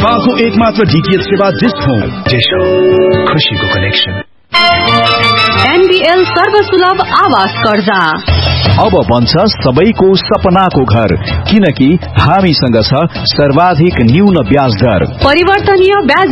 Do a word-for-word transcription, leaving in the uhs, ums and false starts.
नेपालको एकमात्र डीटीएच सेवा डिश होम। डिश खुशीको कनेक्सन। एनबीएल सर्वसुलभ आवास कर्जा अब बन्छ सबैको सपनाको घर, किनकि हामीसँग छ सर्वाधिक न्यून ब्याज दर। परिवर्तनीय ब्याज